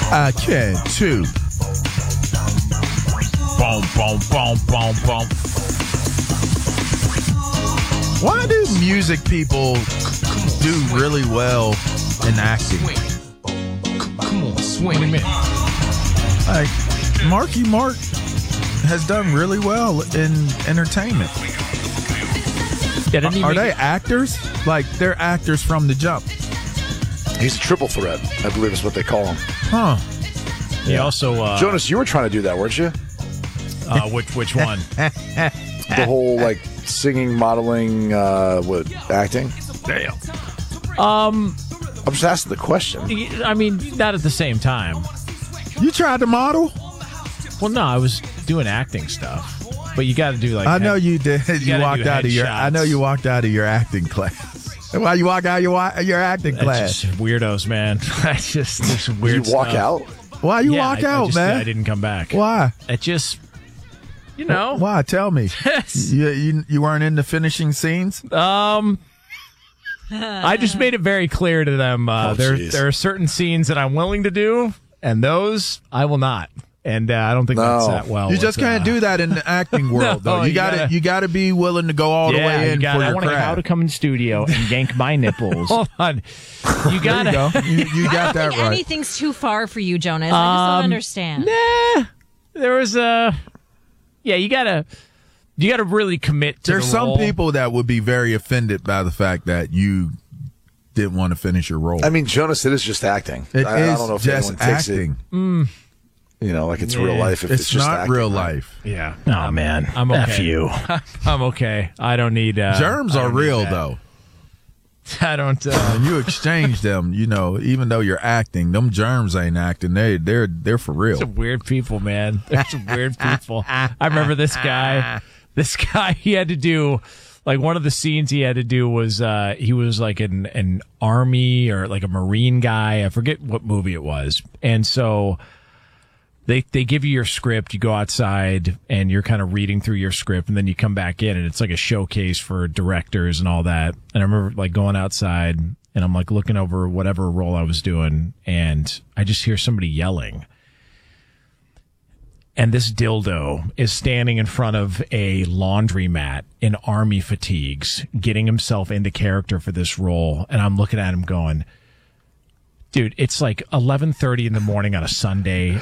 I can too. Boom, boom, boom, boom, boom. Why do music people do really well in acting? Come on, swing me. Like, Marky Mark has done really well in entertainment. Are they actors? Like, they're actors from the jump. He's a triple threat, I believe is what they call him. Huh. He also... Jonas, you were trying to do that, weren't you? Which one? The whole, like, singing, modeling, acting? Damn. I'm just asking the question. I mean, not at the same time. You tried to model? Well, no, I was doing acting stuff. But you got to do like... I know you did. You walked out of your... I know you walked out of your acting class. Why you walk out of your acting class? Just weirdos, man. That's just weird. You walk out? Why you walk out, man? I didn't come back. Why? It just... You know. Why? Tell me. You weren't in the finishing scenes? I just made it very clear to them. There are certain scenes that I'm willing to do, and those I will not. And I don't think that's that well. You just can't do that in the acting world, though. You got to be willing to go all the way in for your I want craft. to come in studio and yank my nipples. Hold on. You got to. You got that right. Anything's too far for you, Jonas. I just don't understand. Nah. There was a... Yeah, you gotta really commit to There's the role. some people that would be very offended by the fact that you didn't want to finish your role. I mean, Jonas, it is just acting. I don't know if just anyone takes acting. it, like it's real life. If it's just not acting, real right? life. Yeah. Oh, man. I'm okay. F you. I'm okay. I don't need... Germs are real, though. I don't... When you exchange them, even though you're acting, them germs ain't acting. They're for real. Some weird people, man. There's some weird people. I remember this guy. This guy, he had to do... Like, one of the scenes he had to do was, he was like an army or like a Marine guy. I forget what movie it was. And so they give you your script. You go outside and you're kind of reading through your script, and then you come back in and it's like a showcase for directors and all that. And I remember like going outside and I'm like looking over whatever role I was doing, and I just hear somebody yelling. And this dildo is standing in front of a laundromat in army fatigues, getting himself into character for this role. And I'm looking at him going, dude, it's like 11:30 in the morning on a Sunday.